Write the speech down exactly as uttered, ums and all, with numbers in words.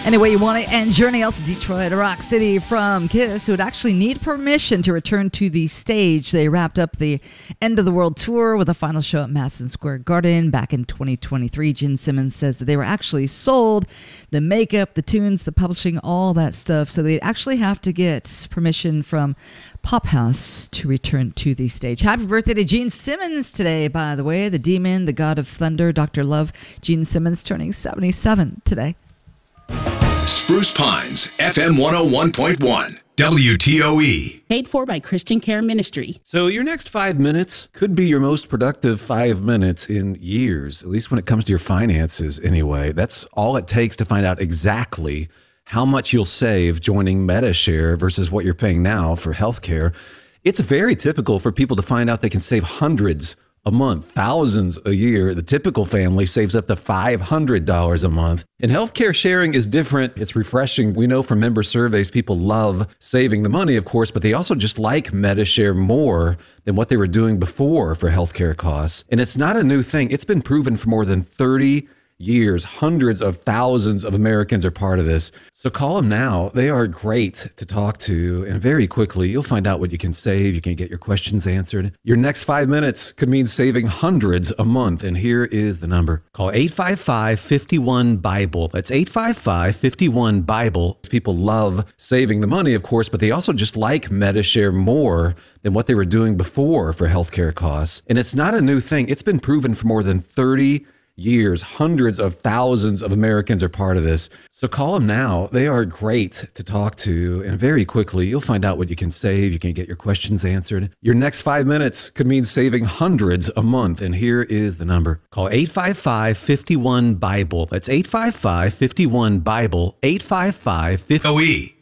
Anyway, you want to end Journey else Detroit, Rock City from Kiss, who would actually need permission to return to the stage. They wrapped up the End of the World tour with a final show at Madison Square Garden back in twenty twenty-three. Gene Simmons says that they were actually sold the makeup, the tunes, the publishing, all that stuff. So they actually have to get permission from Pop House to return to the stage. Happy birthday to Gene Simmons today, by the way. The demon, the god of thunder, Doctor Love. Gene Simmons turning seventy-seven today. Spruce Pines, F M one oh one point one, W T O E. Paid for by Christian Care Ministry. So your next five minutes could be your most productive five minutes in years, at least when it comes to your finances anyway. That's all it takes to find out exactly how much you'll save joining MediShare versus what you're paying now for healthcare. It's very typical for people to find out they can save hundreds a month, thousands a year. The typical family saves up to five hundred dollars a month. And healthcare sharing is different. It's refreshing. We know from member surveys, people love saving the money, of course, but they also just like MediShare more than what they were doing before for healthcare costs. And it's not a new thing. It's been proven for more than thirty years. Hundreds of thousands of Americans are part of this. So call them now. They are great to talk to. And very quickly, you'll find out what you can save. You can get your questions answered. Your next five minutes could mean saving hundreds a month. And here is the number. Call eight five five, five one, BIBLE. That's eight five five, five one, BIBLE. People love saving the money, of course, but they also just like MediShare more than what they were doing before for healthcare costs. And it's not a new thing. It's been proven for more than thirty years. Hundreds of thousands of Americans are part of this. So call them now. They are great to talk to. And very quickly, you'll find out what you can save. You can get your questions answered. Your next five minutes could mean saving hundreds a month. And here is the number. Call eight five five, five one, BIBLE. That's eight five five, five one, BIBLE. eight five five, five one, O E.